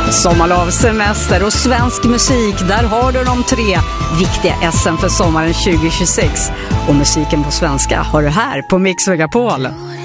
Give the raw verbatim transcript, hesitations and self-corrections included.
Sommarlov, semester och svensk musik. Där har du de tre viktiga essen för sommaren tjugo tjugosex. Och musiken på svenska har du här på Mix Megapol.